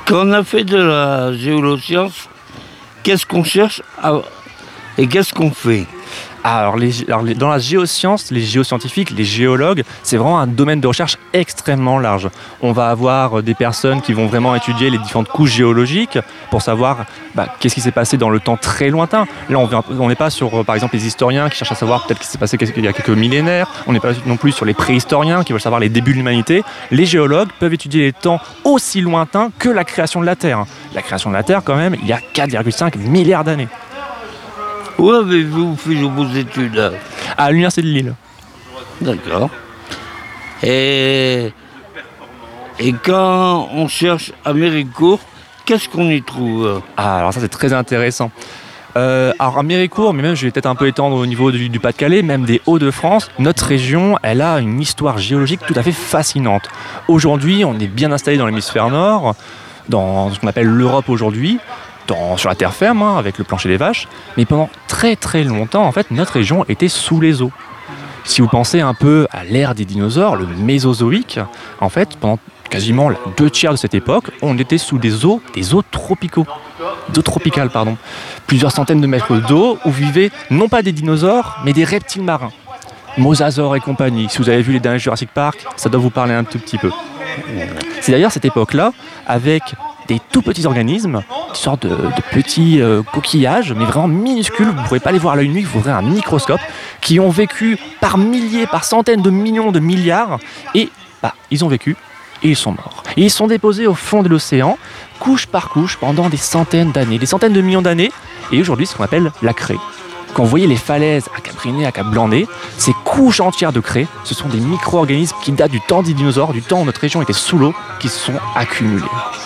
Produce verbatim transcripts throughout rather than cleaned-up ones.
Quand on a fait de la géoscience, qu'est-ce qu'on cherche à... et qu'est-ce qu'on fait? Ah, alors, les, alors les, dans la géoscience, les géoscientifiques, les géologues, c'est vraiment un domaine de recherche extrêmement large. On va avoir des personnes qui vont vraiment étudier les différentes couches géologiques pour savoir bah, qu'est-ce qui s'est passé dans le temps très lointain. Là, on n'est pas sur, par exemple, les historiens qui cherchent à savoir peut-être ce qui s'est passé il y a quelques millénaires. On n'est pas non plus sur les préhistoriens qui veulent savoir les débuts de l'humanité. Les géologues peuvent étudier les temps aussi lointains que la création de la Terre. La création de la Terre, quand même, il y a quatre virgule cinq milliards d'années. Où avez-vous fait vos études? À l'Université de Lille. D'accord. Et, et quand on cherche à Méricourt, qu'est-ce qu'on y trouve? Ah, alors ça c'est très intéressant. Euh, alors à Méricourt, mais même je vais peut-être un peu étendre au niveau du, du Pas-de-Calais, même des Hauts-de-France, notre région, elle a une histoire géologique tout à fait fascinante. Aujourd'hui, on est bien installé dans l'hémisphère nord, dans ce qu'on appelle l'Europe aujourd'hui. Dans, sur la terre ferme, hein, avec le plancher des vaches, mais pendant très très longtemps, en fait, notre région était sous les eaux. Si vous pensez un peu à l'ère des dinosaures, le Mésozoïque, en fait, pendant quasiment deux tiers de cette époque, on était sous des eaux, des eaux tropicaux, des eaux tropicales, pardon. Plusieurs centaines de mètres d'eau où vivaient non pas des dinosaures, mais des reptiles marins. Mosasaures et compagnie. Si vous avez vu les derniers Jurassic Park, ça doit vous parler un tout petit peu. C'est d'ailleurs cette époque-là, avec des tout petits organismes, une sorte de, de petits euh, coquillages, mais vraiment minuscules, vous ne pourrez pas les voir à l'œil nu, il faudrait un microscope, qui ont vécu par milliers, par centaines de millions de milliards, et bah, ils ont vécu, et ils sont morts. Et ils sont déposés au fond de l'océan, couche par couche, pendant des centaines d'années, des centaines de millions d'années, et aujourd'hui, ce qu'on appelle la craie. Quand vous voyez les falaises à Cap-Briné, à Cap-Blanc-Nez, ces couches entières de craie, ce sont des micro-organismes qui datent du temps des dinosaures, du temps où notre région était sous l'eau, qui se sont accumulés.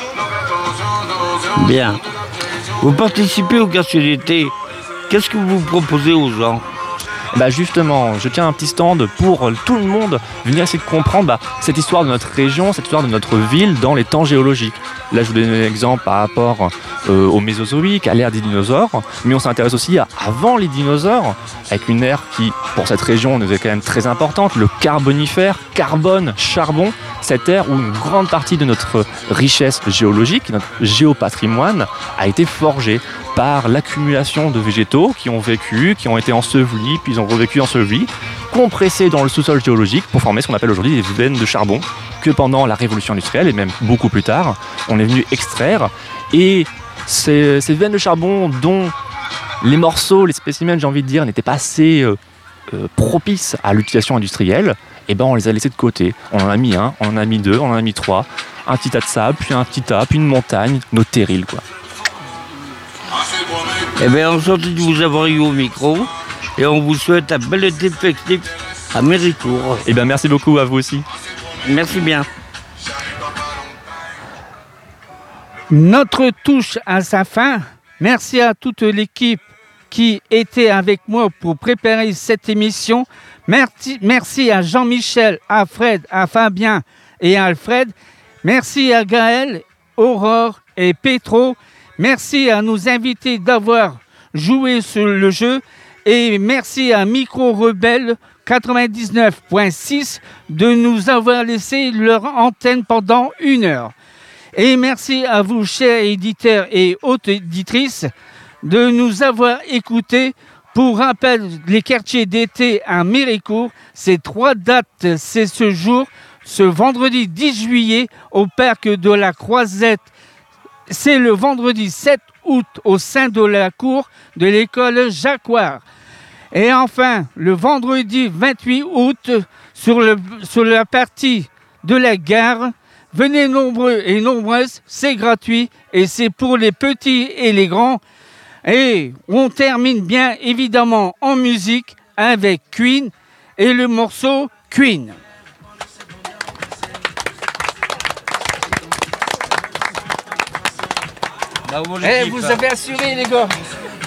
Bien. Vous participez au quartier d'été. Qu'est-ce que vous proposez aux gens? Bah justement, je tiens un petit stand pour tout le monde venir essayer de comprendre bah, cette histoire de notre région, cette histoire de notre ville dans les temps géologiques. Là, je vous donne un exemple par rapport euh, au Mésozoïque, à l'ère des dinosaures, mais on s'intéresse aussi à avant les dinosaures, avec une ère qui, pour cette région, nous est quand même très importante, le Carbonifère, carbone, charbon, cette ère où une grande partie de notre richesse géologique, notre géopatrimoine, a été forgée par l'accumulation de végétaux qui ont vécu, qui ont été ensevelis, puis ils ont revécu ensevelis, compressés dans le sous-sol géologique pour former ce qu'on appelle aujourd'hui des veines de charbon, que pendant la révolution industrielle, et même beaucoup plus tard, on est venu extraire. Et ces, ces veines de charbon dont les morceaux, les spécimens, j'ai envie de dire, n'étaient pas assez euh, euh, propices à l'utilisation industrielle, et ben on les a laissés de côté. On en a mis un, on en a mis deux, on en a mis trois, un petit tas de sable, puis un petit tas, puis une montagne, nos terrils, quoi. Eh bien, enchanté de vous avoir eu au micro et on vous souhaite un bel été festif à Méricourt. Eh bien, merci beaucoup à vous aussi. Merci bien. Notre touche à sa fin. Merci à toute l'équipe qui était avec moi pour préparer cette émission. Merci, merci à Jean-Michel, à Fred, à Fabien et à Alfred. Merci à Gaël, Aurore et Petro. Merci à nos invités d'avoir joué sur le jeu et merci à Micro Rebelle quatre-vingt-dix-neuf point six de nous avoir laissé leur antenne pendant une heure. Et merci à vous, chers éditeurs et auditrices, de nous avoir écoutés. Pour rappel, les quartiers d'été à Méricourt, ces trois dates, c'est ce jour, ce vendredi dix juillet au parc de la Croisette. C'est le vendredi sept août au sein de la cour de l'école Jacquard. Et enfin, le vendredi vingt-huit août, sur, le, sur la partie de la gare, venez nombreux et nombreuses, c'est gratuit et c'est pour les petits et les grands. Et on termine bien évidemment en musique avec Queen et le morceau Queen. Eh, vous avez assuré les gars.